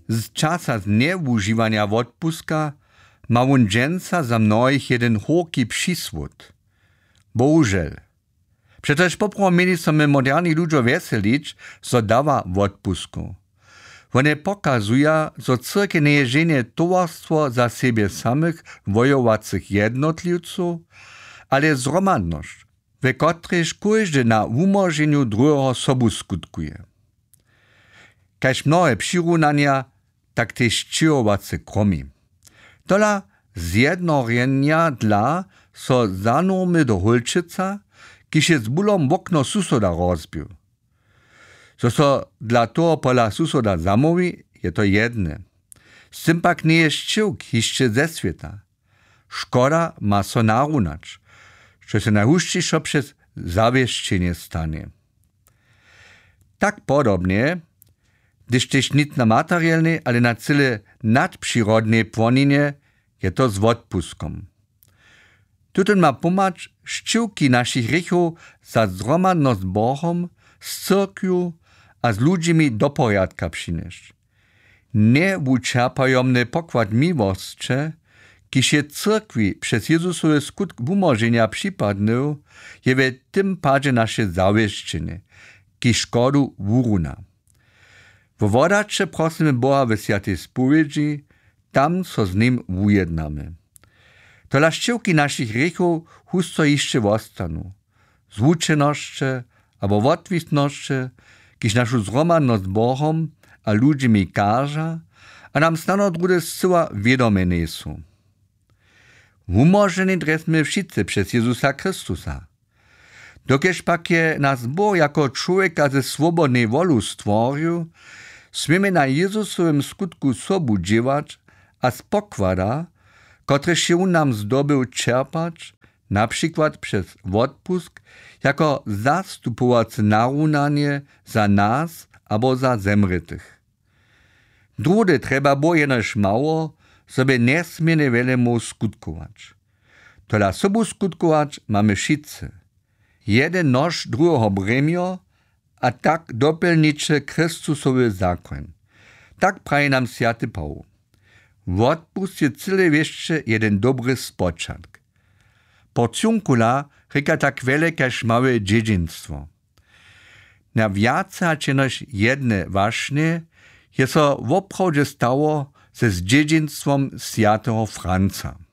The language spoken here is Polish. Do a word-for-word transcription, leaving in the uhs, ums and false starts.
Z czasa zneużywania odpuska ma on dżęca za mnohich jeden horki przysłód. Bohužel. Przecież popro mieli sobie moderni ludzie weselić, co dawa odpusku. One pokazują, że cyrkie nie jest żenie towarstwo za siebie samych wojowacych jednotliwców, ale zromadność, we którejż każdy na umożeniu drugiego sobu skutkuje. Kaž mnohe přirovnania, tak tež čirovace kromy. Tola zjednorjenja dla so zanurmy do holčica, kiž je z bulom v okno susoda rozbil. So so dla toho pola susoda zamowi, je to jedne. Z tym pak nie jest šćivk hišće ze sveta. Škoda ma so narunać, što se najhušćišo przez zawieszczenie stanie. Tak podobnie, gdyż też nic na materialnej, ale na cyle nadprzyrodnej płoninie, je to z odpuskom. Tutun ma pomać šćivki naszych hriechów za zromadność z Bohom, z cyrkwią, a z ludźmi do porядka przynieść. Nie uczerpajomny pokład miłosće, kiż je cyrkwi przez Jezusowy skutk umożenia przypadny, je we tym padzie nasze zawieszczenie, kiż szkodu wuruna. W wodacze prosimy Boha w świętej spowiedzi, tam co z nim ujednamy. To laszczywki naszych hriechów husto jeszcze ostanu. Z uczeności albo odwisności, kiż naszą zromadność z Bohom a ludźmi każa, a nam stano drugie zcyła wiadome nie są. Umożeni dresmy wszyscy przez Jezusa Chrystusa. Dokież pak je nas Bóg jako człowieka ze swobodnej wolu stworzył, smiemy na Jezusowym skutku sobu dziewać, a z pokłada, który się nam zdobył czerpać, na przykład przez odpusk, jako zastupowace narunanie za nas albo za zemrytych. Drude trzeba było jenoż mało, sobie nesmierne wielemu skutkować. Tola sobu skutkować mamy wszyscy. Jeden noż drugiego bremio, a tak dopełnicze Chrystusowy zakon. Tak praje nam święty Paweł. Odpust je cyle jeszcze jeden dobry spoczatk. Porcjunkula ryka tak wiele, kaž małe dziedzictwo. Na wiace niż jedne ważne, je so w oprawdzie stało ze z dziedzictwom świętego Franca.